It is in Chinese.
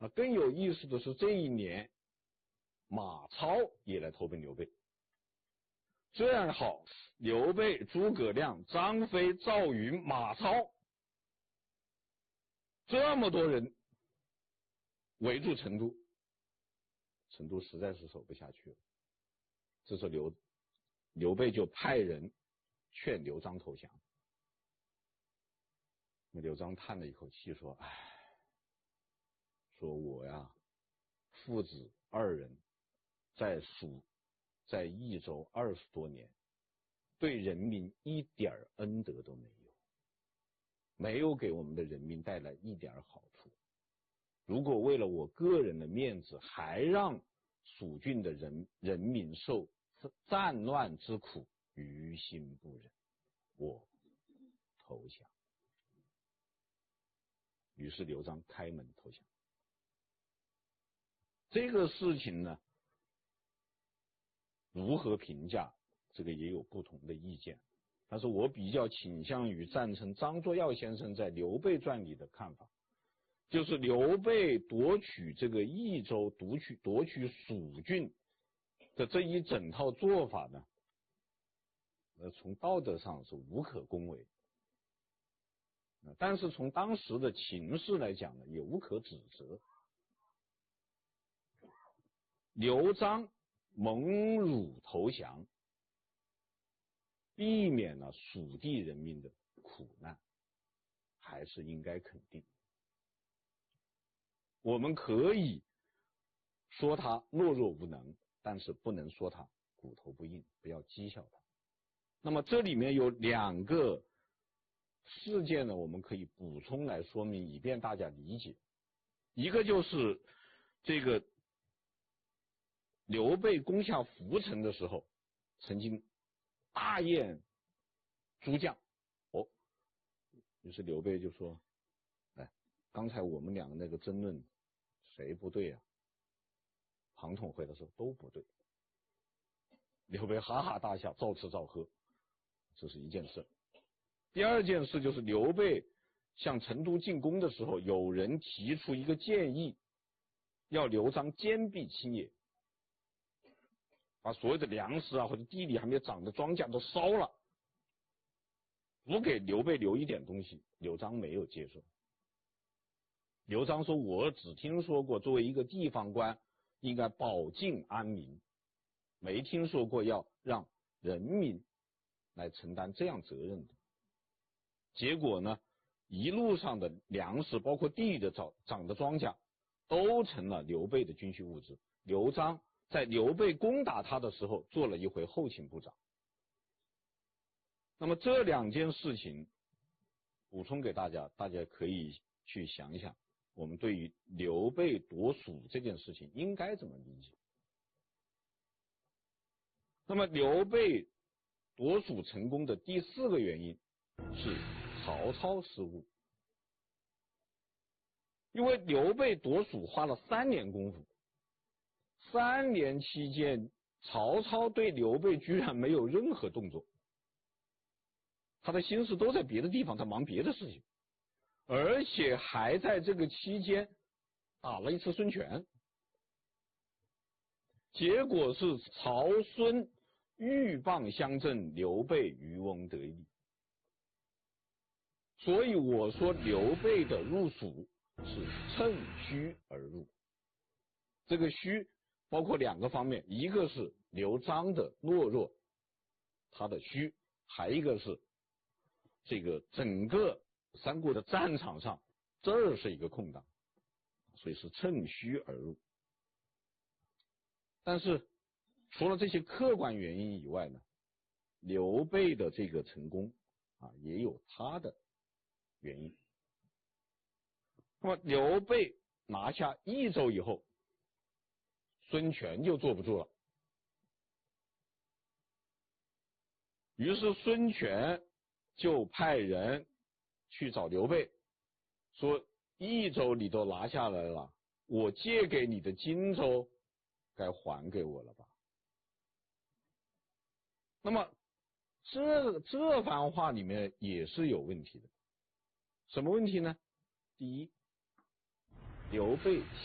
更有意思的是，这一年马超也来投奔刘备。这样好，刘备、诸葛亮、张飞、赵云、马超，这么多人围住成都，成都实在是守不下去了。这时候刘备就派人劝刘璋投降。那刘璋叹了一口气说：“哎，说我呀，父子二人在益州20多年，对人民一点恩德都没有，没有给我们的人民带来一点好处。如果为了我个人的面子，还让蜀郡的人民受战乱之苦，于心不忍，我投降。”于是刘璋开门投降。这个事情呢，如何评价，这个也有不同的意见。但是我比较倾向于赞成张作耀先生在《刘备传》里的看法，就是刘备夺取这个益州、夺取蜀郡的这一整套做法呢，从道德上是无可恭维。但是从当时的情势来讲呢，也无可指责。刘璋蒙辱投降，避免了蜀地人民的苦难，还是应该肯定。我们可以说他懦弱无能，但是不能说他骨头不硬，不要讥笑他。那么这里面有2个事件呢，我们可以补充来说明，以便大家理解。一个就是这个刘备攻下涪城的时候，曾经大宴诸将。于是刘备就说：“哎，刚才我们两个那个争论谁不对啊？”庞统回答说：“都不对。”刘备哈哈大笑，照吃照喝，这是一件事。第二件事就是刘备向成都进攻的时候，有人提出一个建议，要刘璋坚壁清野，把所有的粮食啊或者地里还没有长的庄稼都烧了，不给刘备留一点东西。刘璋没有接受。刘璋说：“我只听说过作为一个地方官应该保境安民，没听说过要让人民来承担这样责任的。”结果呢，一路上的粮食包括地里的长的庄稼都成了刘备的军需物资。刘璋在刘备攻打他的时候做了一回后勤部长。那么这2件事情补充给大家，大家可以去想一想，我们对于刘备夺蜀这件事情应该怎么理解。那么刘备夺蜀成功的第4个原因是曹操失误。因为刘备夺蜀花了3年功夫，3年期间曹操对刘备居然没有任何动作，他的心思都在别的地方，他忙别的事情，而且还在这个期间打了一次孙权。结果是曹孙鹬蚌相争，刘备渔翁得利。所以我说刘备的入蜀是趁虚而入。这个虚包括2个方面，一个是刘璋的懦弱，他的虚，还一个是这个整个三国的战场上这儿是一个空档，所以是趁虚而入。但是除了这些客观原因以外呢，刘备的这个成功也有他的原因。那么刘备拿下益州以后，孙权就坐不住了，于是孙权就派人去找刘备，说益州你都拿下来了，我借给你的荆州该还给我了吧。那么这番话里面也是有问题的。什么问题呢？第一，刘备